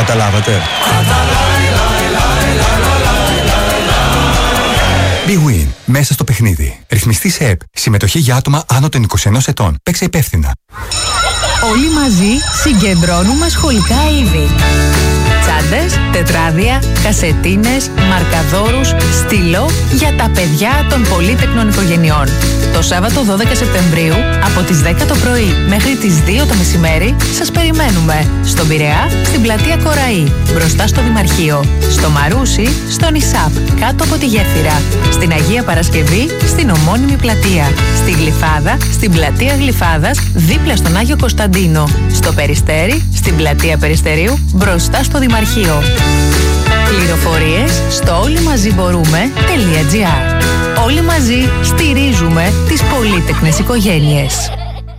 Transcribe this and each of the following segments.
Καταλάβατε? Big Win. Μέσα στο παιχνίδι. Ρυθμιστή σε ΕΠ. Συμμετοχή για άτομα άνω των 21 ετών. Παίξε υπεύθυνα. Όλοι μαζί συγκεντρώνουμε σχολικά είδη. Τσάντες, τετράδια, κασετίνες, μαρκαδόρους, στυλό για τα παιδιά των πολύτεκνων οικογενειών. Το Σάββατο 12 Σεπτεμβρίου από τις 10 το πρωί μέχρι τις 2 το μεσημέρι σας περιμένουμε στον Πειραιά, στην πλατεία Κοραή, μπροστά στο Δημαρχείο, στο Μαρούσι, στον Ισάπ, κάτω από τη Γέφυρα, στην Αγία Παρασκευή, στην ομώνυμη πλατεία, στη Γλυφάδα, στην πλατεία Γλυφάδας, δίπλα στον Άγιο Κωνσταντίνο, στο Περιστέρι, στην πλατεία Περιστερίου, μπροστά στο Δημαρχείο. Πληροφορίες στο όλοιμαζιμπορούμε.gr. Όλοι μαζί στηρίζουμε τις πολύτεκνες οικογένειες.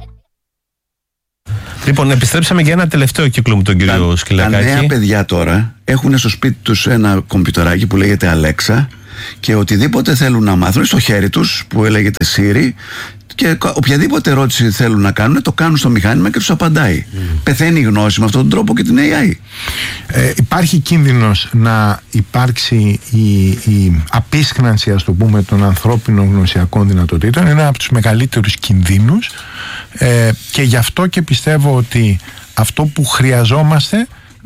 Λοιπόν, επιστρέψαμε για ένα τελευταίο κύκλο με τον κύριο Σκυλακάκη. Τα νέα παιδιά τώρα έχουν στο σπίτι τους ένα κομπιουτεράκι που λέγεται Alexa και οτιδήποτε θέλουν να μάθουν στο χέρι τους που λέγεται Siri, και οποιαδήποτε ερώτηση θέλουν να κάνουν το κάνουν στο μηχάνημα και τους απαντάει. Πεθαίνει η γνώση με αυτόν τον τρόπο και την AI. Υπάρχει κίνδυνος να υπάρξει η απίσχνανση, ας το πούμε, των ανθρώπινων γνωσιακών δυνατοτήτων. Είναι ένα από τους μεγαλύτερους κινδύνους, και γι' αυτό και πιστεύω ότι αυτό που χρειαζόμαστε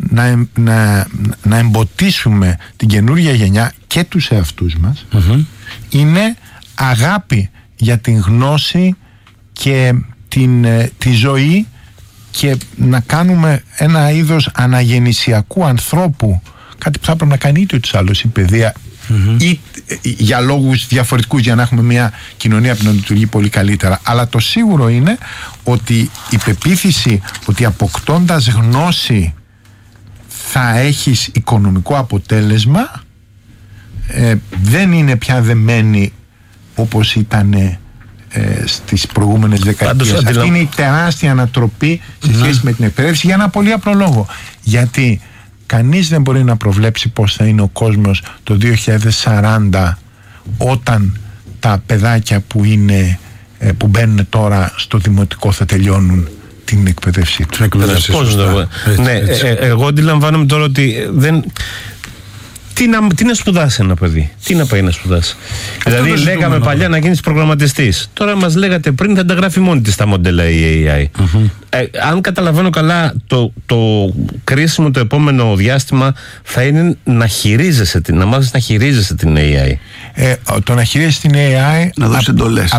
να εμποτίσουμε την καινούργια γενιά και τους εαυτούς μας είναι αγάπη για την γνώση και τη ζωή, και να κάνουμε ένα είδος αναγεννησιακού ανθρώπου, κάτι που θα πρέπει να κάνει είτε τους άλλους η παιδεία ή για λόγους διαφορετικούς, για να έχουμε μια κοινωνία που να λειτουργεί πολύ καλύτερα. Αλλά το σίγουρο είναι ότι η πεποίθηση ότι αποκτώντας γνώση θα έχεις οικονομικό αποτέλεσμα δεν είναι πια δεμένη όπως ήταν στις προηγούμενες δεκαετίες. Αυτή είναι η τεράστια ανατροπή σε σχέση με την εκπαίδευση, για ένα πολύ απλό λόγο. Γιατί κανείς δεν μπορεί να προβλέψει πώς θα είναι ο κόσμος το 2040, όταν τα παιδάκια που μπαίνουν τώρα στο δημοτικό θα τελειώνουν την εκπαίδευσή τους. Ναι, εγώ αντιλαμβάνομαι τώρα ότι δεν... Τι να σπουδάσει ένα παιδί, τι να πάει να σπουδάσει. Δηλαδή, λέγαμε παλιά να γίνεις προγραμματιστής. Τώρα μας λέγατε πριν θα τα γράφει μόνη της τα μοντέλα η AI. Αν καταλαβαίνω καλά, το κρίσιμο το επόμενο διάστημα θα είναι να μάθεις να χειρίζεσαι την AI. Το να χειρίζεσαι την AI να δώσει εντολές.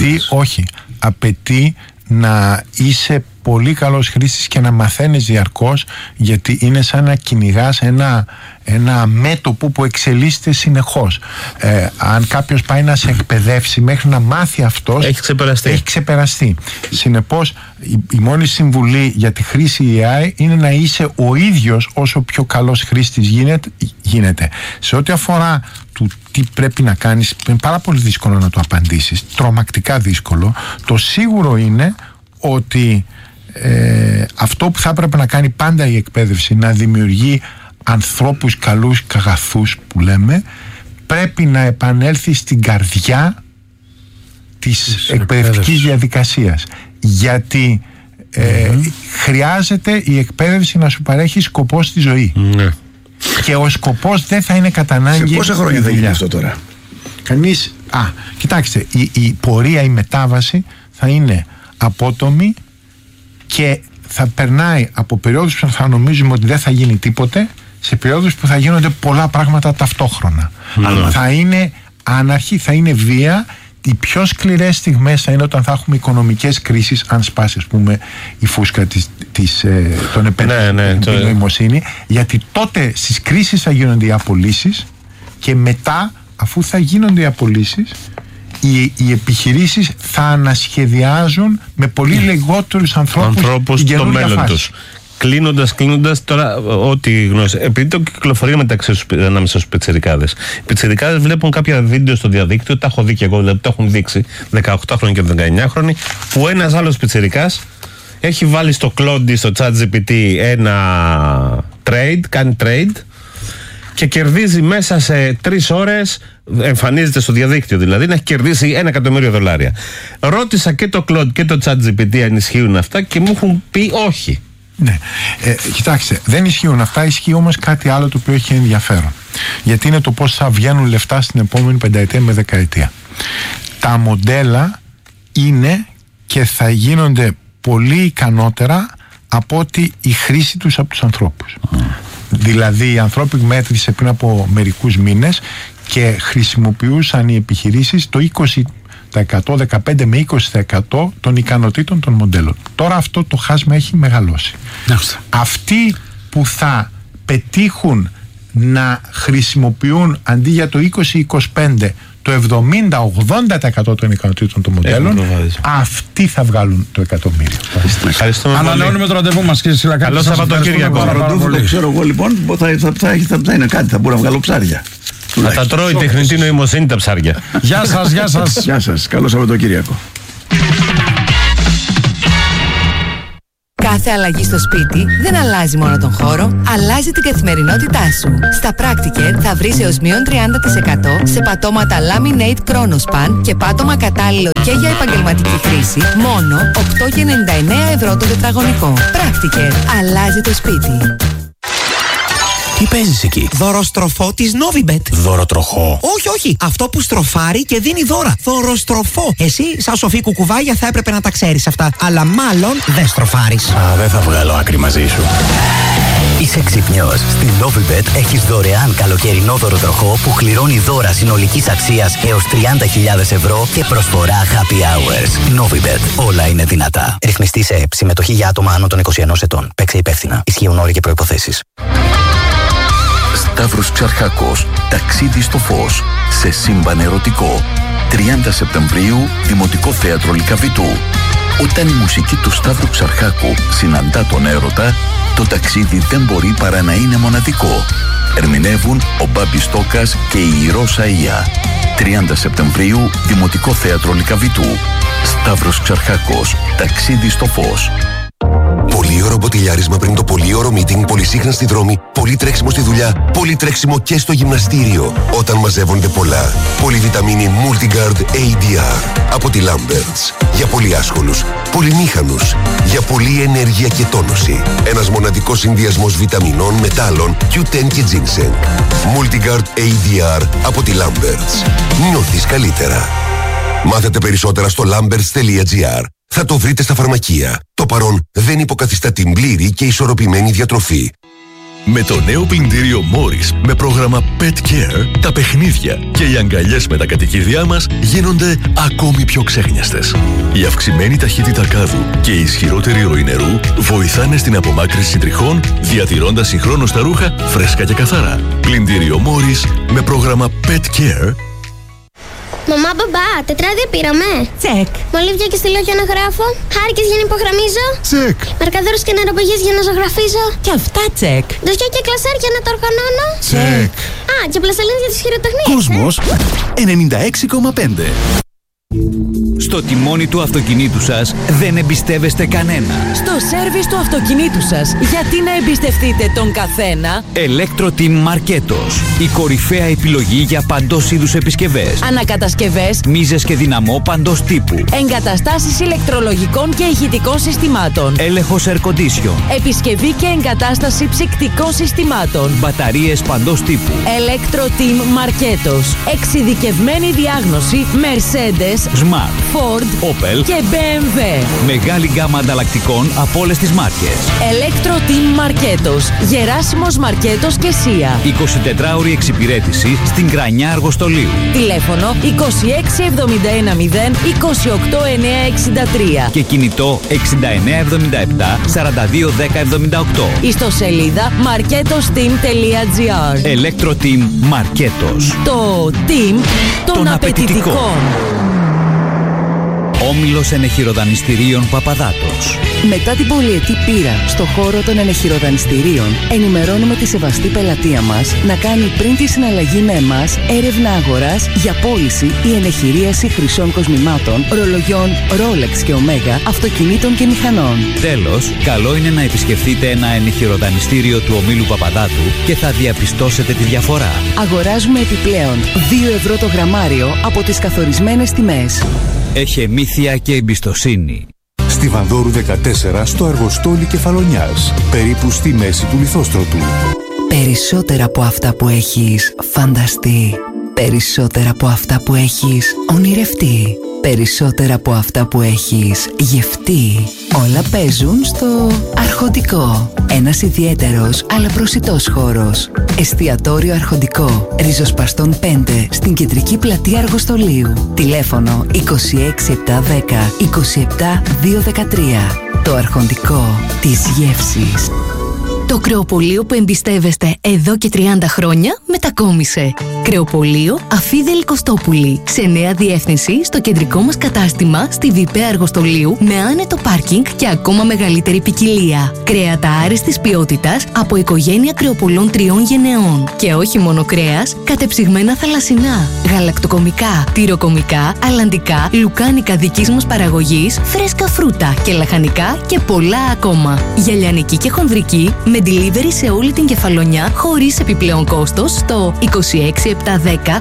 Απαιτεί να είσαι πολύ καλός χρήστης και να μαθαίνεις διαρκώς, γιατί είναι σαν να κυνηγάς ένα μέτωπο που εξελίσσεται συνεχώς. Αν κάποιος πάει να σε εκπαιδεύσει, μέχρι να μάθει αυτός, έχει ξεπεραστεί. Συνεπώς, η μόνη συμβουλή για τη χρήση AI είναι να είσαι ο ίδιος όσο πιο καλός χρήστης γίνεται. Σε ό,τι αφορά τι πρέπει να κάνεις, είναι πάρα πολύ δύσκολο να το απαντήσεις, τρομακτικά δύσκολο. Το σίγουρο είναι ότι αυτό που θα έπρεπε να κάνει πάντα η εκπαίδευση, να δημιουργεί ανθρώπους καλούς και αγαθούς που λέμε, πρέπει να επανέλθει στην καρδιά της εκπαιδευτικής διαδικασίας, γιατί χρειάζεται η εκπαίδευση να σου παρέχει σκοπό στη ζωή. Και ο σκοπός δεν θα είναι κατά ανάγκη. Σε πόσα χρόνια θα γίνει αυτό τώρα? Κανείς. Κοιτάξτε, η πορεία, η μετάβαση θα είναι απότομη και θα περνάει από περιόδους που θα νομίζουμε ότι δεν θα γίνει τίποτε, σε περιόδους που θα γίνονται πολλά πράγματα ταυτόχρονα. Θα είναι άναρχη, θα είναι βία. Οι πιο σκληρές στιγμές θα είναι όταν θα έχουμε οικονομικές κρίσεις, αν σπάσει, ας πούμε, η φούσκα των επένδυσεων στην νοημοσύνη, γιατί τότε στις κρίσεις θα γίνονται οι απολύσεις, και μετά, αφού θα γίνονται οι απολύσεις, οι επιχειρήσεις θα ανασχεδιάζουν με πολύ λιγότερους ανθρώπους το μέλλον τους. Κλείνοντας τώρα, ό,τι γνώση. Επειδή το κυκλοφορεί ανάμεσα στους πιτσιρικάδες. Οι πιτσιρικάδες βλέπουν κάποια βίντεο στο διαδίκτυο, τα έχω δει και εγώ, δηλαδή το έχουν δείξει 18χρονοι και 19χρονοι, που ένας άλλος πιτσιρικάς έχει βάλει στο Claude, στο ChatGPT ένα trade, κάνει trade, και κερδίζει μέσα σε 3 ώρες, εμφανίζεται στο διαδίκτυο δηλαδή, να έχει κερδίσει $1.000.000. Ρώτησα και το Claude και το ChatGPT αν ισχύουν αυτά και μου έχουν πει όχι. Ναι. Κοιτάξτε, δεν ισχύουν αυτά, ισχύει όμως κάτι άλλο το οποίο έχει ενδιαφέρον. Γιατί είναι το πώς θα βγαίνουν λεφτά στην επόμενη πενταετία με δεκαετία. Τα μοντέλα είναι και θα γίνονται πολύ ικανότερα από ότι η χρήση τους από τους ανθρώπους. Δηλαδή οι ανθρώποι μέτρησε πριν από μερικούς μήνες και χρησιμοποιούσαν οι επιχειρήσεις το 20%, 15 με 20% των ικανοτήτων των μοντέλων. Τώρα αυτό το χάσμα έχει μεγαλώσει. Αυτοί που θα πετύχουν να χρησιμοποιούν αντί για το 20-25 το 70-80% των ικανοτήτων των μοντέλων, αυτοί θα βγάλουν το εκατομμύριο. Ανανεώνουμε το ραντεβού μας, κύριε Σιλακάκη. Καλό Σαββατοκύριακο. Το ξέρω εγώ λοιπόν, θα είναι κάτι, θα μπορώ να βγάλω ψάρια. Να τα τρώει η τεχνητή νοημοσύνη τα ψάρια. Γεια σας, γεια σας. Γεια σας, καλό Σαββατοκύριακο. Κάθε αλλαγή στο σπίτι δεν αλλάζει μόνο τον χώρο, αλλάζει την καθημερινότητά σου. Στα Practiker θα βρεις έως μείον 30% σε πατώματα Laminate Chronospan και πάτωμα κατάλληλο και για επαγγελματική χρήση, μόνο 8,99 ευρώ το τετραγωνικό. Practiker, αλλάζει το σπίτι. Τι παίζεις εκεί? Δωροστροφό της Novibet. Δωροτροχό? Όχι. Αυτό που στροφάρει και δίνει δώρα. Δωροστροφό. Εσύ, σαν σοφή κουκουβάγια, θα έπρεπε να τα ξέρεις αυτά. Αλλά μάλλον δεν στροφάρεις. Δεν θα βγάλω άκρη μαζί σου. Είσαι ξυπνιός. Στην Novibet έχεις δωρεάν καλοκαιρινό δωροτροχό που κληρώνει δώρα συνολικής αξίας έως 30.000 ευρώ και προσφορά happy hours. Novibet. Όλα είναι δυνατά. Ρυθμιστή σε ΕΠ. Συμμετοχή για άτομα άνω των 21 ετών. Παίξε υπεύθυνα. Ισχύουν όροι και προϋποθέσεις. Σταύρος Ξαρχάκος, ταξίδι στο φως, σε σύμπαν ερωτικό. 30 Σεπτεμβρίου, Δημοτικό Θέατρο Λυκαβητού. Όταν η μουσική του Σταύρου Ξαρχάκου συναντά τον έρωτα, το ταξίδι δεν μπορεί παρά να είναι μοναδικό. Ερμηνεύουν ο Μπάμπης Τόκας και η Ρώσα Ία. 30 Σεπτεμβρίου, Δημοτικό Θέατρο Λυκαβητού. Σταύρος Ξαρχάκος, ταξίδι στο φως. Πολύωρο μποτιλιάρισμα πριν το πολύωρο meeting, πολυσύχνα στη δρόμη, πολύ τρέξιμο στη δουλειά, πολύ τρέξιμο και στο γυμναστήριο. Όταν μαζεύονται πολλά. Πολυβιταμίνη Multigard ADR από τη Lamberts. Για πολύ άσχολους, πολυμήχανους, για πολλή ενέργεια και τόνωση. Ένας μοναδικός συνδυασμός βιταμινών, μετάλλων, Q10 και ginseng. Multigard ADR από τη Lamberts. Νιώθεις καλύτερα. Μάθετε περισσότερα στο lamberts.gr. Θα το βρείτε στα φαρμακεία. Το παρόν δεν υποκαθιστά την πλήρη και ισορροπημένη διατροφή. Με το νέο πλυντήριο Morris με πρόγραμμα Pet Care, τα παιχνίδια και οι αγκαλιές με τα κατοικίδια μας γίνονται ακόμη πιο ξέχνιαστες. Η αυξημένη ταχύτητα κάδου και η ισχυρότερη ροή νερού βοηθάνε στην απομάκρυνση τριχών, διατηρώντας συγχρόνως τα ρούχα φρέσκα και καθαρά. Πλυντήριο Morris με πρόγραμμα Pet Care. Μαμά, μπαμπά, τετράδια πήραμε. Τσεκ. Μολύβια και στυλό για να γράφω. Χάρηκες για να υπογραμμίζω. Τσεκ. Μαρκαδόρους και νεροπαγίες για να ζωγραφίζω. Και αυτά τσεκ. Δοχεία και κλασάρ για να τα οργανώνω. Τσεκ. Α, και πλαστελίνες για τις χειροτεχνίες. Κόσμος 96,5. Στο τιμόνι του αυτοκινήτου σας δεν εμπιστεύεστε κανένα. Στο σέρβις του αυτοκινήτου σας, γιατί να εμπιστευτείτε τον καθένα? Electro-Team Marketos. Η κορυφαία επιλογή για παντός είδους επισκευές. Ανακατασκευές, μίζες και δυναμό παντός τύπου. εγκαταστάσεις ηλεκτρολογικών και ηχητικών συστημάτων. Έλεγχος air condition. Επισκευή και εγκατάσταση ψυκτικών συστημάτων. Μπαταρίες παντός τύπου. Electro-Team Marketos. Εξειδικευμένη διάγνωση Mercedes, Smart, Ford, Opel και BMW. Μεγάλη γκάμα ανταλλακτικών από όλες τις μάρκες. Electro-Team Marketos. Γεράσιμος Μαρκέτος και Σία. 24ωρη εξυπηρέτηση στην Κρανιά Αργοστολίου. Τηλέφωνο 2671 0 28 963. Και κινητό 6977 42 10 78. Ιστοσελίδα marketosteam.gr. Electro-Team Marketos. Το team των απαιτητικών. Όμιλος ενεχειροδανιστηρίων Παπαδάτος. Μετά την πολυετή πείρα στο χώρο των ενεχειροδανιστηρίων, ενημερώνουμε τη σεβαστή πελατεία μας να κάνει πριν τη συναλλαγή με εμάς έρευνα αγοράς για πώληση ή ενεχειρίαση χρυσών κοσμημάτων, ρολογιών Rolex και Omega, αυτοκινήτων και μηχανών. Τέλος, καλό είναι να επισκεφτείτε ένα ενεχειροδανιστήριο του Ομίλου Παπαδάτου και θα διαπιστώσετε τη διαφορά. Αγοράζουμε επιπλέον 2 ευρώ το γραμμάριο από τις καθορισμένες τιμές. Έχει μύθια και εμπιστοσύνη. Στη Βανδόρου 14 στο Αργοστόλι Κεφαλονιάς, περίπου στη μέση του Λιθόστρωτου. Περισσότερα από αυτά που έχεις φανταστεί. Περισσότερα από αυτά που έχεις ονειρευτεί. Περισσότερα από αυτά που έχεις γευτεί. Όλα παίζουν στο Αρχοντικό. Ένας ιδιαίτερος αλλά προσιτός χώρος. Εστιατόριο Αρχοντικό. Ριζοσπαστών 5 στην κεντρική πλατεία Αργοστολίου. Τηλέφωνο 26710 27213. Το Αρχοντικό της γεύσης. Το κρεοπωλείο που εμπιστεύεστε εδώ και 30 χρόνια μετακόμισε. Κρεοπωλείο Αφίδελη Κωστόπουλη. Σε νέα διεύθυνση στο κεντρικό μας κατάστημα στη Βιπαία Αργοστολίου με άνετο πάρκινγκ και ακόμα μεγαλύτερη ποικιλία. Κρέατα άριστης ποιότητας από οικογένεια κρεοπωλών 3 γενεών. Και όχι μόνο κρέας, κατεψυγμένα θαλασσινά, γαλακτοκομικά, τυροκομικά, αλλαντικά, λουκάνικα δικής μας παραγωγής, φρέσκα φρούτα και λαχανικά και πολλά ακόμα. Για λιανική και χονδρική με delivery σε όλη την Κεφαλονιά χωρίς επιπλέον κόστος στο 26710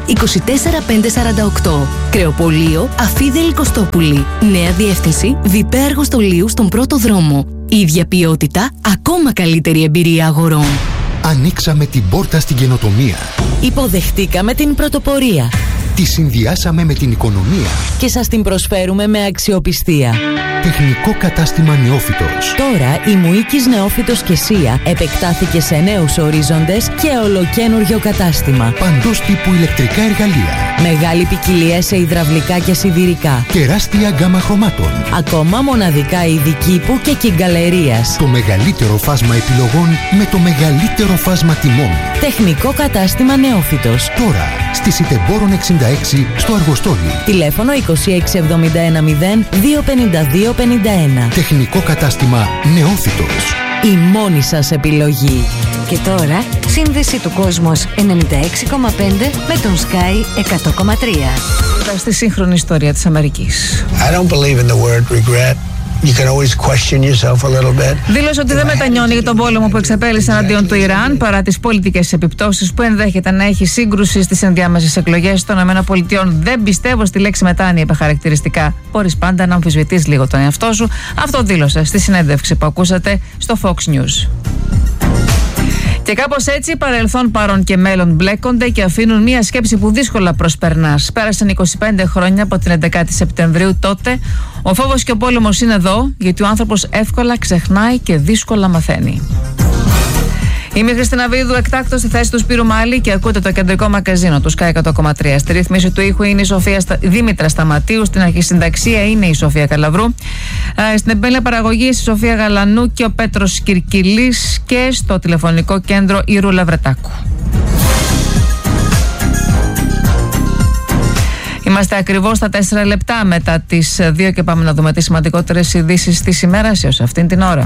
24548. Κρεοπωλείο Αφίδελη Κωστόπουλη. Νέα διεύθυνση Βιπαία Αργοστολίου στον πρώτο δρόμο. Ίδια ποιότητα, ακόμα καλύτερη εμπειρία αγορών. Ανοίξαμε την πόρτα στην καινοτομία. Υποδεχτήκαμε την πρωτοπορία. Τη συνδυάσαμε με την οικονομία. Και σας την προσφέρουμε με αξιοπιστία. Τεχνικό κατάστημα Νεόφυτος. Τώρα η Μουίκης Νεόφυτος και Σία επεκτάθηκε σε νέους ορίζοντες και ολοκένουργιο κατάστημα. Παντός τύπου ηλεκτρικά εργαλεία. Μεγάλη ποικιλία σε υδραυλικά και σιδηρικά. Τεράστια γκάμα χρωμάτων. Ακόμα μοναδικά είδη κήπου και κυγκαλερίας. Το μεγαλύτερο φάσμα επιλογών με το μεγαλύτερο φάσμα τιμών. Τεχνικό κατάστημα Νεόφυτος. Τώρα στη Σιτεμπόρων 66 στο Αργοστόλι. Τηλέφωνο 26710 25251. Τεχνικό κατάστημα Νεόφυτος. Η μόνη σας επιλογή. Και τώρα, σύνδεση του Κόσμος 96,5 με τον Sky 100,3. Στη σύγχρονη ιστορία της Αμερικής. I don't believe in the word regret. You can always question yourself a little bit. Δήλωσε ότι δεν μετανιώνει για τον πόλεμο που εξαπέλυσε εναντίον του Ιράν παρά τις πολιτικές επιπτώσεις που ενδέχεται να έχει σύγκρουση στις ενδιάμεσες εκλογές των ΗΠΑ. Δεν πιστεύω στη λέξη μετάνοια, είπε χαρακτηριστικά. Μπορείς πάντα να αμφισβητείς λίγο τον εαυτό σου. Αυτό δήλωσε στη συνέντευξη που ακούσατε στο Fox News. Και κάπως έτσι παρελθόν, παρόν και μέλλον μπλέκονται και αφήνουν μία σκέψη που δύσκολα προσπερνάς. Πέρασαν 25 χρόνια από την 11η Σεπτεμβρίου τότε. Ο φόβος και ο πόλεμος είναι εδώ, γιατί ο άνθρωπος εύκολα ξεχνάει και δύσκολα μαθαίνει. Είμαι η Χριστίνα Βίδου, εκτάκτως στη θέση του Σπύρου Μάλη και ακούτε το κεντρικό μαγκαζίνο του Sky 100,3. Στη ρύθμιση του ήχου είναι η Δήμητρα Σταματίου, στην αρχισυνταξία είναι η Σοφία Καλαβρού, στην επιμέλεια παραγωγής η Σοφία Γαλανού και ο Πέτρος Κυρκυλής και στο τηλεφωνικό κέντρο η Ρούλα Βρετάκου. Είμαστε ακριβώς στα 4 λεπτά μετά τις 2 και πάμε να δούμε τις σημαντικότερες ειδήσεις της ημέρας έως αυτήν την ώρα.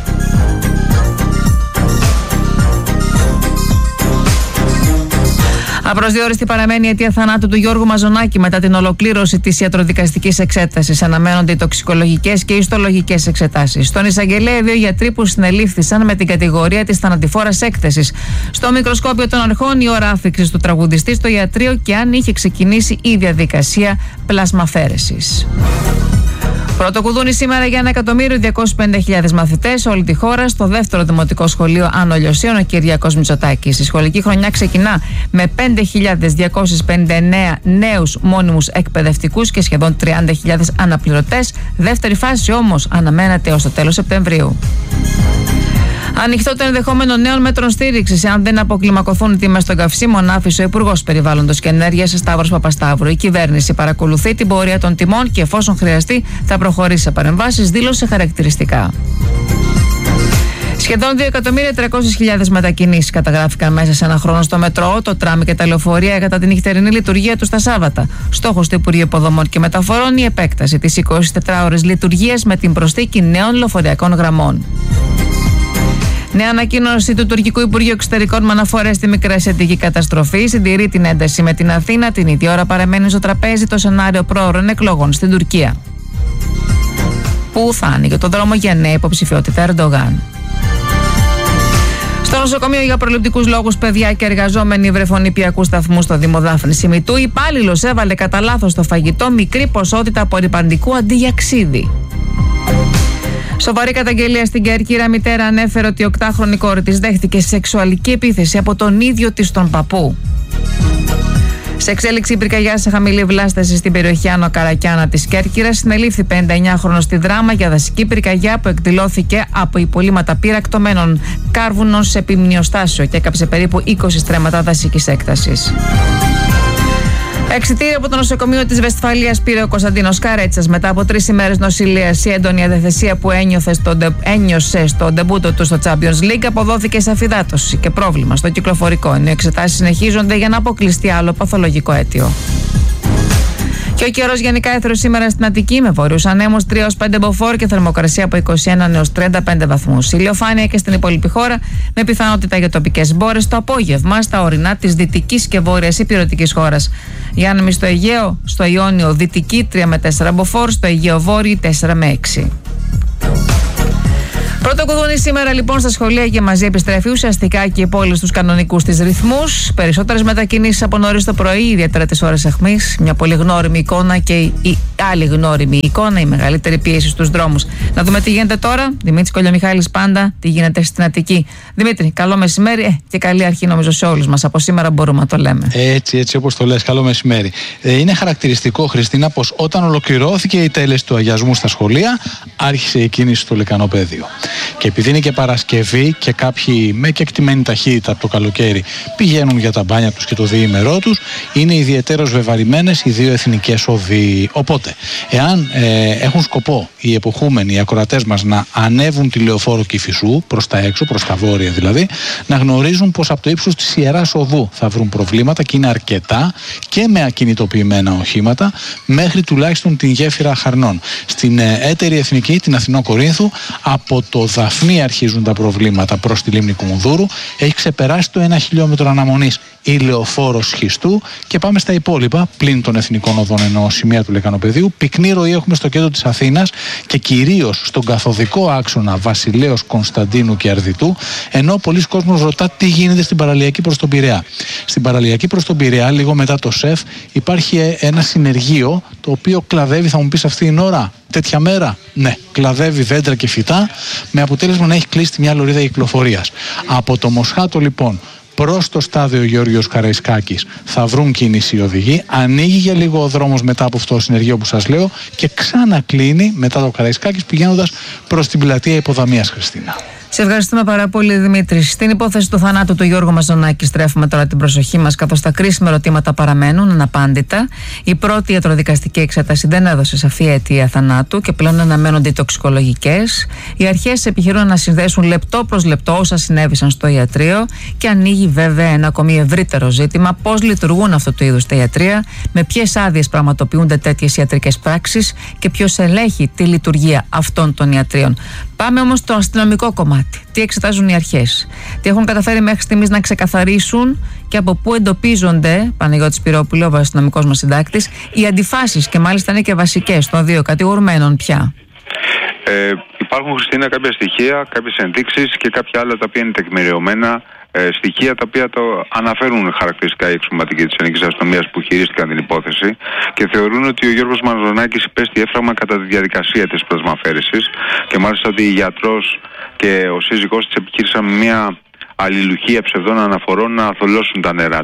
Απροσδιόριστη παραμένει η αιτία θανάτου του Γιώργου Μαζονάκη μετά την ολοκλήρωση της ιατροδικαστικής εξέτασης. Αναμένονται οι τοξικολογικές και ιστολογικές εξετάσεις. Στον εισαγγελέα, 2 γιατροί που συνελήφθησαν με την κατηγορία της θανατηφόρας έκθεσης. Στο μικροσκόπιο των αρχών, η ώρα άφηξης του τραγουδιστή στο ιατρείο και αν είχε ξεκινήσει η διαδικασία πλασμαφέρεσης. Πρώτο κουδούνι σήμερα για 1.250.000 μαθητές σε όλη τη χώρα στο δεύτερο δημοτικό σχολείο Άνω Λιωσίων, ο Κυριάκος Μητσοτάκης. Η σχολική χρονιά ξεκινά με 5.259 νέους μόνιμους εκπαιδευτικούς και σχεδόν 30.000 αναπληρωτές. Δεύτερη φάση όμως αναμένεται ως το τέλος Σεπτεμβρίου. Ανοιχτό το ενδεχόμενο νέων μέτρων στήριξης αν δεν αποκλιμακωθούν οι τιμές των καυσίμων, άφησε ο Υπουργός Περιβάλλοντος και Ενέργειας Σταύρος Παπασταύρου. Η κυβέρνηση παρακολουθεί την πορεία των τιμών και εφόσον χρειαστεί θα προχωρήσει σε παρεμβάσεις, δήλωσε χαρακτηριστικά. Σχεδόν 2.300.000 μετακινήσεις καταγράφηκαν μέσα σε ένα χρόνο στο μετρό, το τραμ και τα λεωφορεία κατά την νυχτερινή λειτουργία του στα Σάββατα. Στόχος του Υπουργείου Υποδομών και Μεταφορών η επέκταση της 24ωρης λειτουργίας με την προσθήκη νέων λεωφοριακών γραμμών. Νέα ανακοίνωση του Τουρκικού Υπουργείου Εξωτερικών με αναφορές στη μικρασιατική καταστροφή συντηρεί την ένταση με την Αθήνα. Την ίδια ώρα παραμένει στο τραπέζι το σενάριο πρόωρων εκλογών στην Τουρκία, που θα άνοιγε το δρόμο για νέα υποψηφιότητα Ερντογάν. Στο νοσοκομείο για προληπτικούς λόγους, παιδιά και εργαζόμενοι βρεφονιπιακού σταθμού στο Δήμο Δάφνης Ημιτού, υπάλληλος έβαλε κατά λάθος στο φαγητό μικρή ποσότητα απορρυπαντικού αντί για ξύδι. Σοβαρή καταγγελία στην Κέρκυρα. Μητέρα ανέφερε ότι η 8χρονη κόρη της δέχτηκε σεξουαλική επίθεση από τον ίδιο της τον παππού. Σε εξέλιξη, η πυρκαγιά σε χαμηλή βλάσταση στην περιοχή Άνω Καρακιάνα της Κέρκυρας. Συνελήφθη 59χρονος στη Δράμα για δασική πυρκαγιά που εκδηλώθηκε από υπολείμματα πυρακτωμένων κάρβουνων σε επιμνιοστάσιο και έκαψε περίπου 20 στρέμματα δασικής έκτασης. Εξιτήριο από το νοσοκομείο της Βεσφαλίας πήρε ο Κωνσταντίνος Καρέτσας μετά από 3 ημέρες νοσηλείας. Η έντονη αδεθεσία που ένιωσε στο ντεμπούτο του στο Champions League αποδόθηκε σε αφυδάτωση και πρόβλημα στο κυκλοφορικό, ενώ οι εξετάσεις συνεχίζονται για να αποκλειστεί άλλο παθολογικό αίτιο. Και ο καιρός γενικά έθρος σήμερα στην Αττική με βόρειους ανέμους 3 έως 5 μποφόρ και θερμοκρασία από 21 έως 35 βαθμούς. Ηλιοφάνεια και στην υπόλοιπη χώρα με πιθανότητα για τοπικές μπόρες το απόγευμα στα ορεινά της δυτικής και βόρειας υπηρετικής χώρας. Για άνεμοι στο Αιγαίο, στο Ιόνιο δυτική 3 με 4 μποφόρ, στο Αιγαίο βόρειο 4 με 6. Πρώτο κουδούνι σήμερα λοιπόν στα σχολεία και μαζί επιστρέφει ουσιαστικά και οι πόλεις στους κανονικούς της ρυθμούς. Περισσότερες μετακινήσεις από νωρίς το πρωί, ιδιαίτερα τις ώρες αιχμής. Μια πολύ γνώριμη εικόνα και η άλλη γνώριμη εικόνα, η μεγαλύτερη πίεση στους δρόμους. Να δούμε τι γίνεται τώρα. Δημήτρης Κολιομιχάλης πάντα, τι γίνεται στην Αττική. Δημήτρη, καλό μεσημέρι και καλή αρχή νομίζω σε όλους μας. Από σήμερα μπορούμε να το λέμε. Έτσι όπως το λες, καλό μεσημέρι. Είναι χαρακτηριστικό, Χριστίνα, πως όταν ολοκληρώθηκε η τέλεση του αγιασμού στα σχολεία, άρχισε η κίνηση στο Λυκανοπαίδιο. Και επειδή είναι και Παρασκευή και κάποιοι με κεκτημένη ταχύτητα από το καλοκαίρι πηγαίνουν για τα μπάνια τους και το διήμερό τους, είναι ιδιαιτέρως βεβαρημένες οι δύο εθνικές οδοί. Οπότε, εάν έχουν σκοπό οι εποχούμενοι, οι ακροατές μας να ανέβουν τη Λεωφόρο Κηφισού προς τα έξω, προς τα βόρεια δηλαδή, να γνωρίζουν πως από το ύψος της Ιεράς Οδού θα βρουν προβλήματα και είναι αρκετά και με ακινητοποιημένα οχήματα μέχρι τουλάχιστον την γέφυρα Χαρνών. Στην έτερη εθνική, την Αθηνό Κορίνθου, από το Δαφνί αρχίζουν τα προβλήματα προς τη λίμνη Κουμουνδούρου. Έχει ξεπεράσει το 1 χιλιόμετρο αναμονής η Λεωφόρος Χιστού και πάμε στα υπόλοιπα πλην των εθνικών οδών, ενώ σημεία του Λεκανοπεδίου. Πυκνή ροή έχουμε στο κέντρο της Αθήνας και κυρίως στον καθοδικό άξονα Βασιλέως, Κωνσταντίνου και Αρδιτού, ενώ πολλοί κόσμος ρωτά τι γίνεται στην παραλιακή προς τον Πειραιά. Στην παραλιακή προς τον Πειραιά, λίγο μετά το ΣΕΦ, υπάρχει ένα συνεργείο το οποίο κλαδεύει, θα μου πεις αυτή την ώρα, τέτοια μέρα. Ναι, κλαδεύει δέντρα και φυτά, με αποτέλεσμα να έχει κλείσει μια λωρίδα κυκλοφορίας. Από το Μοσχάτο λοιπόν προς το στάδιο Γεώργιος Καραϊσκάκης θα βρουν κίνηση οι οδηγοί. Ανοίγει για λίγο ο δρόμος μετά από αυτό το συνεργείο που σας λέω και ξανακλίνει μετά το Καραϊσκάκης πηγαίνοντας προς την πλατεία Υποδαμίας, Χριστίνα. Σε ευχαριστούμε πάρα πολύ, Δημήτρη. Στην υπόθεση του θανάτου του Γιώργου Μαζονάκη στρέφουμε τώρα την προσοχή μας, καθώς τα κρίσιμα ερωτήματα παραμένουν αναπάντητα. Η πρώτη ιατροδικαστική εξέταση δεν έδωσε σαφή αιτία θανάτου και πλέον αναμένονται οι τοξικολογικές. Οι αρχές επιχειρούν να συνδέσουν λεπτό προς λεπτό όσα συνέβησαν στο ιατρείο και ανοίγει βέβαια ένα ακόμη ευρύτερο ζήτημα: πώς λειτουργούν αυτού του είδους τα ιατρεία, με ποιες άδειες πραγματοποιούνται τέτοιες ιατρικές πράξεις και ποιος ελέγχει τη λειτουργία αυτών των ιατρίων. Πάμε όμως στο αστυνομικό κομμάτι. Τι εξετάζουν οι αρχές, τι έχουν καταφέρει μέχρι στιγμής να ξεκαθαρίσουν και από πού εντοπίζονται, Παναγιώτης Πυρόπουλο, ο αστυνομικός μας συντάκτης, οι αντιφάσεις και μάλιστα είναι και βασικές των δύο κατηγορουμένων πια. Υπάρχουν, Χριστίνα, κάποια στοιχεία, κάποιες ενδείξεις και κάποια άλλα τα οποία είναι τεκμηριωμένα. Στοιχεία τα οποία το αναφέρουν χαρακτηριστικά οι εξωματικοί της Εθνικής Αστυνομίας που χειρίστηκαν την υπόθεση και θεωρούν ότι ο Γιώργος Μαζονάκης υπέστη εύφραγμα κατά τη διαδικασία της πλασμαφέρησης και μάλιστα ότι η γιατρός και ο σύζυγός της επιχείρησαν μια αλληλουχία ψευδών αναφορών να θολώσουν τα νερά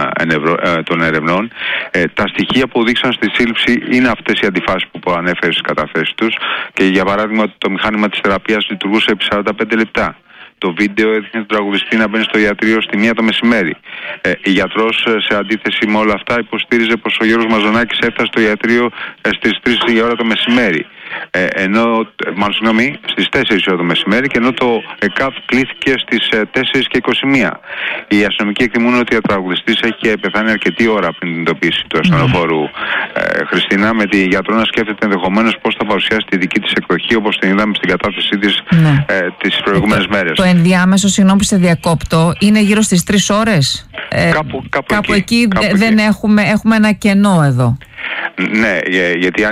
των ερευνών. Τα στοιχεία που οδήγησαν στη σύλληψη είναι αυτές οι αντιφάσεις που ανέφερε στις καταθέσεις τους και για παράδειγμα ότι το μηχάνημα της θεραπείας λειτουργούσε επί 45 λεπτά. Το βίντεο έδειχνε τον τραγουδιστή να μπαίνει στο ιατρείο στη 1 το μεσημέρι. Η γιατρός, σε αντίθεση με όλα αυτά, υποστήριζε πως ο Γιώργος Μαζονάκης έφτασε στο ιατρείο στις 3 η ώρα το μεσημέρι. Στις 4 ώρα το μεσημέρι, και ενώ το ΕΚΑΒ κλήθηκε στις 4 και 21. Οι αστυνομικοί εκτιμούν ότι ο τραγουδιστής έχει πεθάνει αρκετή ώρα πριν την ειδοποίηση του ασθενοφόρου, Χριστίνα, με τη γιατρό να σκέφτεται ενδεχομένως πώς θα παρουσιάσει τη δική της εκδοχή, όπως την είδαμε στην κατάθεσή της τις προηγούμενες μέρες. Το ενδιάμεσο, συγγνώμη που σε διακόπτω, είναι γύρω στις 3 ώρες. Κάπου εκεί δεν έχουμε ένα κενό εδώ. Ναι, γιατί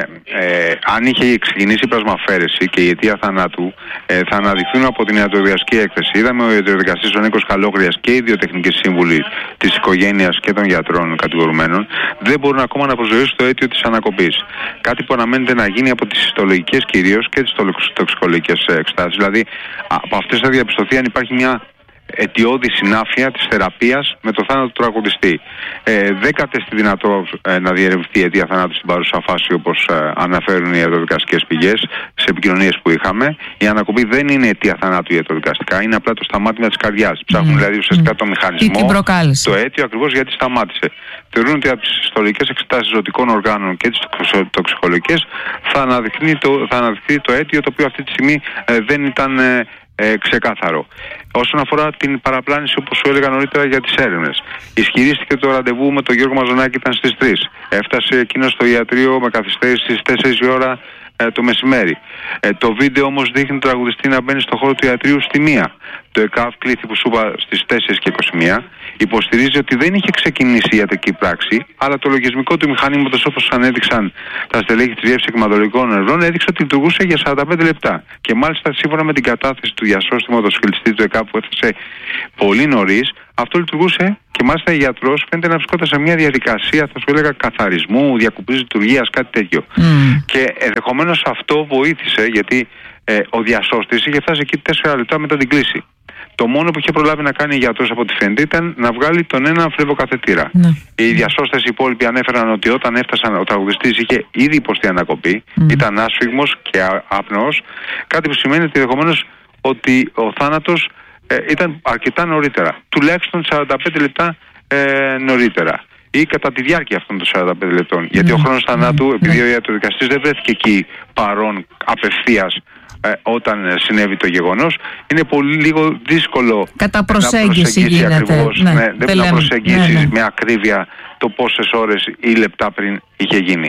αν είχε ξεκινήσει η πλασμαφέρεση και η αιτία θανάτου, θα αναδειχθούν από την ιατροδικαστική έκθεση. Είδαμε ο ιατροδικαστής ο Νίκος Καλόγριας και οι δύο τεχνικοί σύμβουλοι της οικογένειας και των γιατρών κατηγορουμένων δεν μπορούν ακόμα να προσδιορίσουν το αίτιο της ανακοπής. Κάτι που αναμένεται να γίνει από τις ιστολογικές κυρίως και τις τοξικολογικές εξετάσεις. Δηλαδή, από αυτές θα διαπιστωθεί αν υπάρχει μια αιτιώδη συνάφεια της θεραπείας με το θάνατο του τραγουδιστή. Δεν κατέστη δυνατό να διερευνηθεί η αιτία θανάτου στην παρούσα φάση, όπως αναφέρουν οι ιατροδικαστικές πηγές σε επικοινωνίες που είχαμε. Η ανακοπή δεν είναι αιτία θανάτου ιατροδικαστικά, είναι απλά το σταμάτημα της καρδιάς. Ψάχνουν δηλαδή ουσιαστικά το μηχανισμό, το αίτιο ακριβώς γιατί σταμάτησε. Θεωρούν ότι από τις ιστολογικές εξετάσεις ζωτικών οργάνων και τις τοξικολογικές θα αναδειχθεί το αίτιο, το οποίο αυτή τη στιγμή δεν ήταν ξεκάθαρο. Όσον αφορά την παραπλάνηση, όπως σου έλεγα νωρίτερα, για τις έρευνες, ισχυρίστηκε το ραντεβού με τον Γιώργο Μαζονάκη ήταν στις 3. Έφτασε εκείνο στο ιατρείο με καθυστέρηση στις 4 η ώρα το μεσημέρι. Το βίντεο όμως δείχνει τον τραγουδιστή να μπαίνει στο χώρο του ιατρείου στη 1. Το ΕΚΑΒ κλήθη που σου είπα στις 4:21 υποστηρίζει ότι δεν είχε ξεκινήσει η ιατρική πράξη, αλλά το λογισμικό του μηχανήματος, όπως ανέδειξαν τα στελέχη της Διεύθυνσης Εκκληματολογικών Ερευνών, έδειξε ότι λειτουργούσε για 45 λεπτά. Και μάλιστα σύμφωνα με την κατάθεση του διασώστημου μοτοσυκλιστή του ΕΚΑΒ που έφτασε πολύ νωρίς, αυτό λειτουργούσε και μάλιστα η γιατρός φαίνεται να βρισκόταν σε μια διαδικασία, θα σου έλεγα, καθαρισμού, διακοπής λειτουργίας, κάτι τέτοιο. Και ενδεχομένως αυτό βοήθησε, γιατί ο διασώστης είχε φτάσει εκεί 4 λεπτά μετά την κλήση. Το μόνο που είχε προλάβει να κάνει η γιατρός από ό,τι φαίνεται ήταν να βγάλει τον ένα φλεβοκαθετήρα. Οι διασώστες οι υπόλοιποι ανέφεραν ότι όταν έφτασαν ο τραγουδιστής είχε ήδη υποστεί ανακοπή, ήταν άσφιγμος και άπνοος, κάτι που σημαίνει ότι ενδεχομένως ότι ο θάνατος ήταν αρκετά νωρίτερα, τουλάχιστον 45 λεπτά νωρίτερα ή κατά τη διάρκεια αυτών των 45 λεπτών. Γιατί ο χρόνος θανάτου, επειδή ο ιατροδικαστής δεν βρέθηκε εκεί παρόν απευθείας όταν συνέβη το γεγονός, είναι πολύ λίγο δύσκολο κατά προσέγγιση γίνεται, ακριβώς, δεν να προσεγγίσεις με ακρίβεια το πόσες ώρες ή λεπτά πριν είχε γίνει.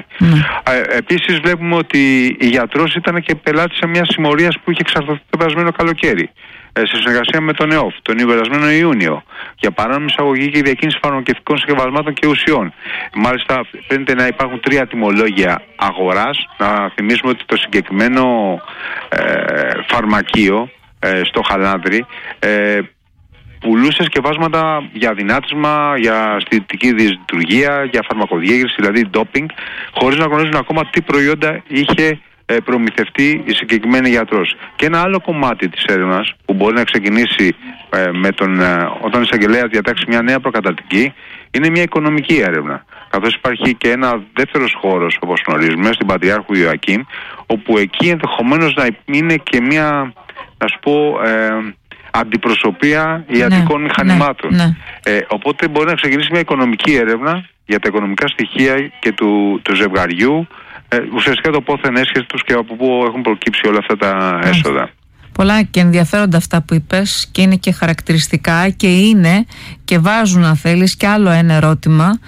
Επίσης βλέπουμε ότι η γιατρός ήταν και πελάτης σε μια συμμορία που είχε εξαρθωθεί το περασμένο καλοκαίρι σε συνεργασία με τον ΕΟΦ τον περασμένο Ιούνιο για παράνομη εισαγωγή και διακίνηση φαρμακευτικών συσκευασμάτων και ουσιών. Μάλιστα φαίνεται να υπάρχουν 3 τιμολόγια αγοράς. Να θυμίσουμε ότι το συγκεκριμένο φαρμακείο στο Χαλάνδρη πουλούσε σκευάσματα για δυνάτισμα, για αισθητική δυσλειτουργία, για φαρμακοδιέγερση, δηλαδή ντόπινγκ, χωρίς να γνωρίζουν ακόμα τι προϊόντα είχε προμηθευτεί η συγκεκριμένη γιατρός. Και ένα άλλο κομμάτι της έρευνας που μπορεί να ξεκινήσει όταν η εισαγγελέα διατάξει μια νέα προκαταρκτική είναι μια οικονομική έρευνα. Καθώς υπάρχει και ένα δεύτερος χώρος, όπως γνωρίζουμε, στην Πατριάρχου Ιωακήμ, όπου εκεί ενδεχομένως να είναι και μια, να σου πω, αντιπροσωπεία ιατρικών μηχανημάτων. Οπότε μπορεί να ξεκινήσει μια οικονομική έρευνα για τα οικονομικά στοιχεία και του ζευγαριού, ουσιαστικά το πόθεν έσχεση τους και από πού έχουν προκύψει όλα αυτά τα έσοδα. Πολλά και ενδιαφέροντα αυτά που είπες και είναι και χαρακτηριστικά και είναι και βάζουν, αν θέλεις, και άλλο ένα ερώτημα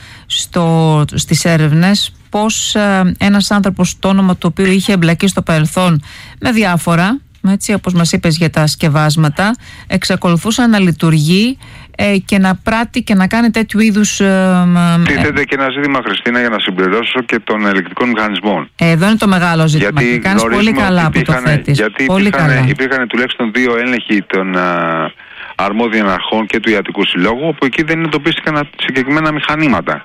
στις έρευνες, πώς ένας άνθρωπος το όνομα του οποίου είχε εμπλακεί στο παρελθόν με διάφορα, έτσι, όπως μας είπες για τα σκευάσματα, εξακολουθούσε να λειτουργεί και να πράττει και να κάνει τέτοιου είδους... Τίθεται και ένα ζήτημα, Χριστίνα, για να συμπληρώσω, και των ελεκτρικών μηχανισμών. Εδώ είναι το μεγάλο ζήτημα και κάνεις πολύ καλά που το θέτεις. Γιατί υπήρχαν τουλάχιστον 2 έλεγχοι των αρμόδιων αρχών και του Ιατρικού Συλλόγου, όπου εκεί δεν εντοπίστηκαν συγκεκριμένα μηχανήματα.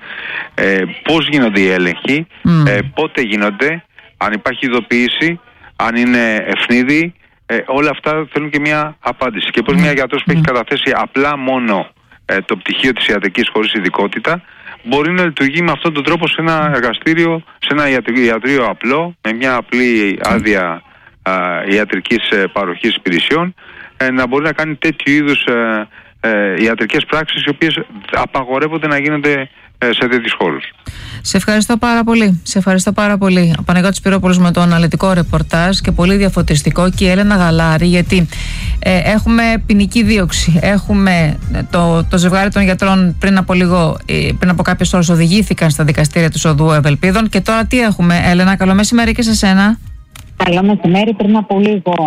Πώς γίνονται οι έλεγχοι, πότε γίνονται, αν υπάρχει ειδοποίηση, αν είναι ευνίδι, όλα αυτά θέλουν και μια απάντηση. Και πώς μια γιατρός που έχει καταθέσει απλά μόνο το πτυχίο της ιατρικής χωρίς ειδικότητα μπορεί να λειτουργεί με αυτόν τον τρόπο σε ένα εργαστήριο, σε ένα ιατρείο απλό, με μια απλή άδεια ιατρικής παροχής υπηρεσιών, να μπορεί να κάνει τέτοιου είδους ιατρικές πράξεις, οι οποίες απαγορεύονται να γίνονται σε τέτοιους χώρους. Σε ευχαριστώ πάρα πολύ. Σε ευχαριστώ πάρα πολύ. Ο Παναγιώτης Πυρόπουλος με το αναλυτικό ρεπορτάζ και πολύ διαφωτιστικό, και η Έλενα Γαλάρη, γιατί έχουμε ποινική δίωξη. Έχουμε το ζευγάρι των γιατρών πριν από κάποιες ώρες οδηγήθηκαν στα δικαστήρια του Οδού Ευελπίδων, και τώρα τι έχουμε, Έλενα? Καλό μεσημέρι και σε σένα. Καλό μεσημέρι. Πριν από λίγο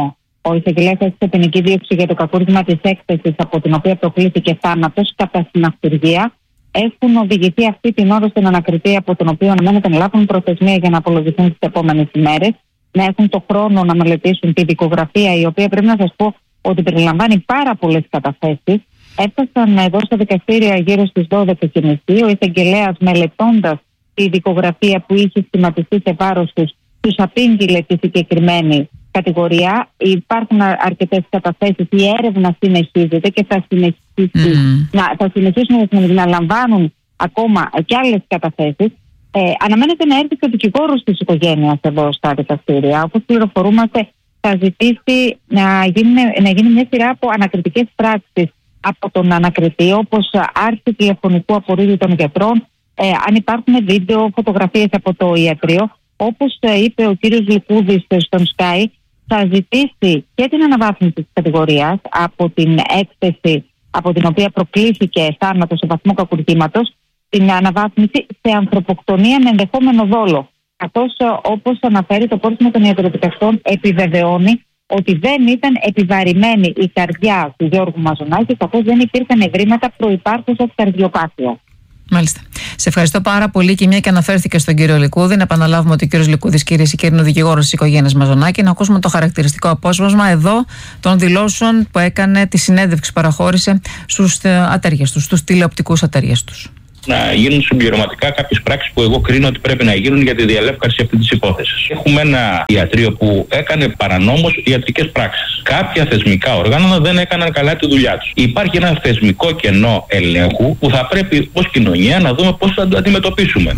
Ο εισαγγελέας έστησε ποινική δίωξη για το κακούργημα της έκθεσης από την οποία προκλήθηκε θάνατος κατά συναυτουργία. Έχουν οδηγηθεί αυτή την ώρα στον ανακριτή, από τον οποίο αναμένεται να λάβουν προθεσμία για να απολογηθούν τις επόμενες ημέρες, να έχουν το χρόνο να μελετήσουν τη δικογραφία, η οποία πρέπει να σας πω ότι περιλαμβάνει πάρα πολλές καταθέσεις. Έφτασαν εδώ στα δικαστήρια γύρω στις 12:30. Ο εισαγγελέας, μελετώντας τη δικογραφία που είχε σχηματιστεί σε βάρος τους απήγγειλε τη συγκεκριμένη κατηγορία. Υπάρχουν αρκετές καταθέσεις, η έρευνα συνεχίζεται και θα συνεχίσουν να λαμβάνουν ακόμα και άλλες καταθέσεις. Αναμένεται να έρθει και ο δικηγόρος της οικογένειας εδώ στα δικαστήρια. Όπως πληροφορούμαστε, θα ζητήσει να γίνει μια σειρά από ανακριτικές πράξεις από τον ανακριτή, όπως άρση τηλεφωνικού απορρίτου των γιατρών, αν υπάρχουν βίντεο, φωτογραφίες από το ιατρείο. Όπως είπε ο κύριος Λικούδης στον Sky, θα ζητήσει και την αναβάθμιση της κατηγορίας από την έκθεση από την οποία προκλήθηκε θάνατο σε βαθμό κακουργήματος, την αναβάθμιση σε ανθρωποκτονία με ενδεχόμενο δόλο. Καθώς, όπως αναφέρει το πόρισμα των ιατροδικαστών, επιβεβαιώνει ότι δεν ήταν επιβαρημένη η καρδιά του Γιώργου Μαζονάκη, καθώς δεν υπήρχαν ευρήματα προϋπάρχουσας καρδιοπάθειας. Μάλιστα. Σε ευχαριστώ πάρα πολύ. Και μια και αναφέρθηκε στον κύριο Λικούδη, να επαναλάβουμε ότι ο κύριος Λικούδης, κυρίες και κύριοι, είναι ο δικηγόρος της οικογένειας Μαζονάκη. Να ακούσουμε το χαρακτηριστικό απόσπασμα εδώ των δηλώσεων που έκανε, τη συνέντευξη που παραχώρησε στους ατέριες τους, στους τηλεοπτικούς ατέριες τους. Να γίνουν συμπληρωματικά κάποιες πράξεις που εγώ κρίνω ότι πρέπει να γίνουν για τη διαλεύκανση αυτή της υπόθεσης. Έχουμε ένα ιατρείο που έκανε παρανόμως ιατρικές πράξεις. Κάποια θεσμικά όργανα δεν έκαναν καλά τη δουλειά τους. Υπάρχει ένα θεσμικό κενό ελέγχου που θα πρέπει ως κοινωνία να δούμε πώς θα το αντιμετωπίσουμε.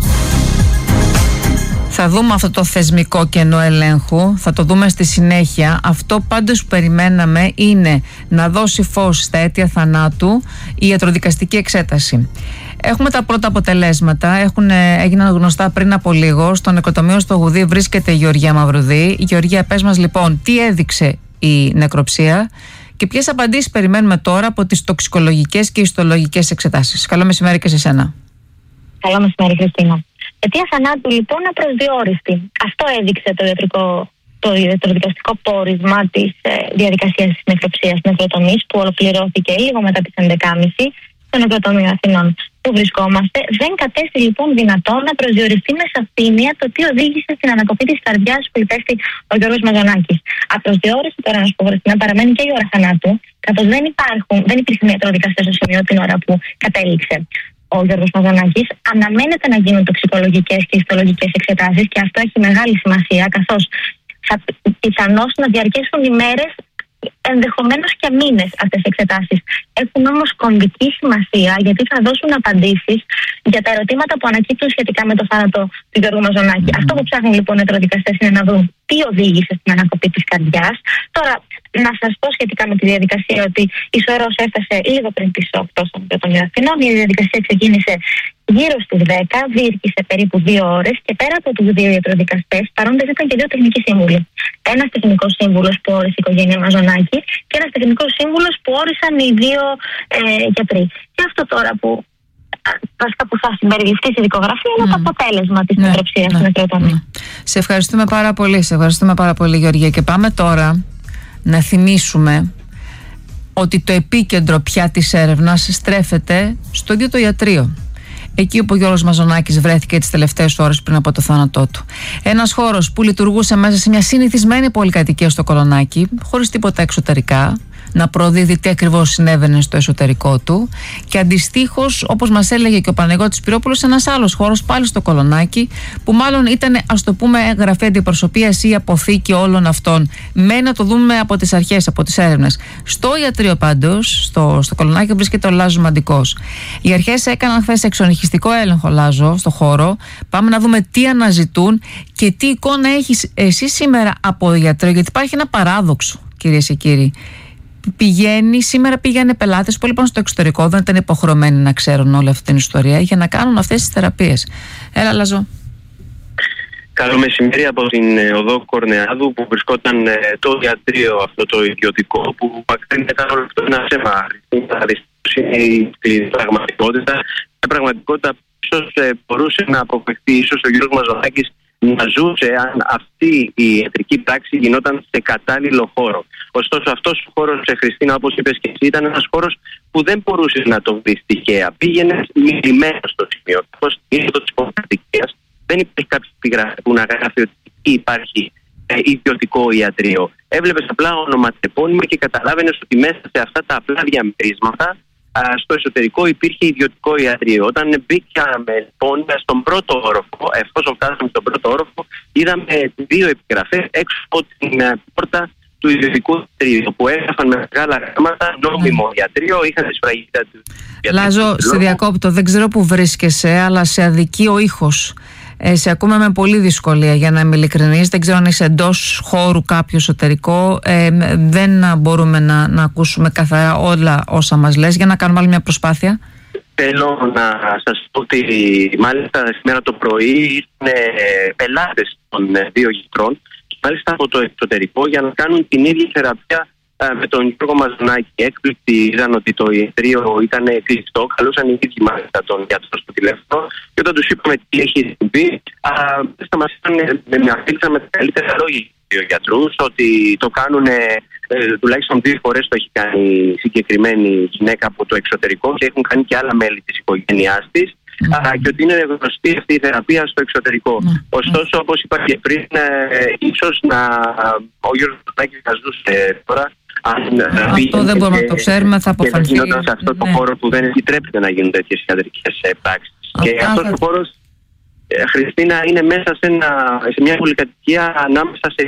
Θα δούμε αυτό το θεσμικό κενό ελέγχου, θα το δούμε στη συνέχεια. Αυτό πάντως που περιμέναμε είναι να δώσει φως στα αίτια θανάτου η ιατροδικαστική εξέταση. Έχουμε τα πρώτα αποτελέσματα, έγιναν γνωστά πριν από λίγο. Στο νεκροτομείο στο Γουδί βρίσκεται η Γεωργία Μαυρουδή. Η Γεωργία, πες μας λοιπόν τι έδειξε η νεκροψία και ποιες απαντήσεις περιμένουμε τώρα από τις τοξικολογικές και ιστολογικές εξετάσεις. Καλό μεσημέρι και σε σένα. Καλό μεσημέρι, Χριστίνα. Αιτία θανάτου λοιπόν απροσδιόριστη. Αυτό έδειξε το ιατροδικαστικό πόρισμα της διαδικασίας της νεκροψίας νεκροτομής, που ολοκληρώθηκε λίγο μετά τις 11.30 στο νεκροτομείο Αθηνών που βρισκόμαστε. Δεν κατέστη λοιπόν δυνατόν να προσδιοριστεί με σαφήνεια το τι οδήγησε στην ανακοπή της καρδιάς που υπέστη ο Γιώργος Μαζονάκης. Απροσδιόριστη, τώρα να σου πω, Χριστίνα, παραμένει και η ώρα θανάτου, καθώς δεν υπήρχε μια ιατροδικαστή στο σημείο την ώρα που κατέληξε ο Γιώργος Μαζονάκης. Αναμένεται να γίνουν τοξικολογικές και ιστολογικές εξετάσεις και αυτό έχει μεγάλη σημασία, καθώς θα πιθανώς να διαρκέσουν ημέρες, ενδεχομένως και μήνες αυτές οι εξετάσεις. Έχουν όμως κομβική σημασία, γιατί θα δώσουν απαντήσεις για τα ερωτήματα που ανακύπτουν σχετικά με το θάνατο του Γιώργου Μαζονάκη. Αυτό που ψάχνουν λοιπόν οι ιατροδικαστές είναι να δουν τι οδήγησε στην ανακοπή της καρδιάς. Τώρα, να σας πω σχετικά με τη διαδικασία ότι η Σωρός έφτασε λίγο πριν τις 8 στον νεκροτομείο Αθηνών. Η διαδικασία ξεκίνησε γύρω στις 10, διήρκησε περίπου 2 ώρες και πέρα από τους 2 ιατροδικαστές, παρόντες ήταν και 2 τεχνικοί σύμβουλοι. Ένας τεχνικός σύμβουλος που όρισε η οικογένεια Μαζονάκη και ένας τεχνικός σύμβουλος που όρισαν οι 2 γιατροί. Και αυτό τώρα που θα συμπεριληφθεί στη δικογραφία είναι το αποτέλεσμα της νεκροψίας του νεκροτομείου. Σε ευχαριστούμε πάρα πολύ, Γεωργία. Και πάμε τώρα να θυμίσουμε ότι το επίκεντρο πια της έρευνας στρέφεται στο ίδιο το ιατρείο. Εκεί όπου ο Γιώργος Μαζονάκης βρέθηκε τις τελευταίες ώρες πριν από το θάνατό του. Ένας χώρος που λειτουργούσε μέσα σε μια συνηθισμένη πολυκατοικία στο Κολονάκι, χωρίς τίποτα εξωτερικά, να προδίδει τι ακριβώς συνέβαινε στο εσωτερικό του, και αντιστοίχως, όπως μας έλεγε και ο Παναγιώτης Πυρόπουλος, ένας άλλος χώρος πάλι στο Κολονάκι, που μάλλον ήταν, ας το πούμε, γραφή αντιπροσωπείας ή αποθήκη όλων αυτών. Μένει να το δούμε από τις αρχές, από τις έρευνες. Στο ιατρείο πάντως, στο Κολονάκι, βρίσκεται ο Λάζος Μαντικός. Οι αρχές έκαναν χθες εξονυχιστικό έλεγχο, Λάζο, στο χώρο. Πάμε να δούμε τι αναζητούν και τι εικόνα έχεις εσύ σήμερα από ιατρείο, γιατί υπάρχει ένα παράδοξο, κυρίες και κύριοι. Σήμερα πήγανε πελάτες που λοιπόν στο εξωτερικό δεν ήταν υποχρεωμένοι να ξέρουν όλη αυτή την ιστορία για να κάνουν αυτές τις θεραπείες. Έλα, Λαζό. Καλό μεσημέρι από την οδό Κορνεάδου, που βρισκόταν το ιατρείο αυτό το ιδιωτικό, που μακρύνει ήταν όλο αυτό ένα ψέμα. Είναι η σκληρή πραγματικότητα. Η πραγματικότητα ίσως μπορούσε να αποφευχθεί, ίσως ο Γιώργος Μαζονάκης να ζούσε αν αυτή η ιατρική πράξη γινόταν σε κατάλληλο χώρο. Ωστόσο, αυτός ο χώρος, Χριστίνα, όπως είπες και εσύ, ήταν ένας χώρος που δεν μπορούσε να τον βρει τυχαία. Πήγαινε μιλημένο στο σημείο. Όπως στην είσοδο της πολιτικής, δεν υπήρχε κάποιο επιγραφή που να γράφει ότι υπάρχει ιδιωτικό ιατρείο. Έβλεπες απλά ονοματεπώνυμα και καταλάβαινες ότι μέσα σε αυτά τα απλά διαμερίσματα στο εσωτερικό υπήρχε ιδιωτικό ιατρείο. Όταν μπήκαμε λοιπόν στον πρώτο όροφο, εφόσον φτάσαμε στον πρώτο όροφο, είδαμε 2 επιγραφές έξω από την πόρτα του ιδιωτικού ιατρείου, που έγραφαν με μεγάλα γράμματα νόμιμο ιατρείο, είχαν τη σφραγίδα του. Λάζο, σε διακόπτω, δεν ξέρω που βρίσκεσαι, αλλά σε αδικεί ο ήχος. Σε ακούμε με πολύ δυσκολία, για να είμαι ειλικρινής. Δεν ξέρω αν είσαι εντός χώρου κάποιο εσωτερικό. Δεν μπορούμε να ακούσουμε καθαρά όλα όσα μας λες. Για να κάνουμε άλλη μια προσπάθεια. Θέλω να σας πω ότι μάλιστα σήμερα το πρωί ήταν πελάτες των 2 γιατρών, μάλιστα από το εξωτερικό, για να κάνουν την ίδια θεραπεία με τον Γιώργο Μαζονάκη. Έκπληκτοι είδαν ότι το ιατρείο ήταν κλειστό, καλούσαν οι ίδιοι μάλιστα τον γιατρό στο τηλέφωνο, και όταν τους είπαμε τι έχει συμβεί, μας αφήναν με τα καλύτερα λόγια οι γιατρούς, ότι το κάνουν τουλάχιστον 2 φορές το έχει κάνει η συγκεκριμένη γυναίκα από το εξωτερικό και έχουν κάνει και άλλα μέλη της οικογένειάς της. Και ότι είναι γνωστή αυτή η θεραπεία στο εξωτερικό. Ωστόσο, όπως είπα και πριν, ίσως ο Γιώργος Μαζονάκης να ζούσε τώρα. Αυτό δεν μπορούμε να το ξέρουμε, θα αποφανθεί. Γίνονταν σε αυτό το χώρο που δεν επιτρέπεται να γίνουν τέτοιες ιατρικές πράξεις. Και αυτός ο χώρος, Χριστίνα, είναι μέσα σε μια πολυκατοικία ανάμεσα σε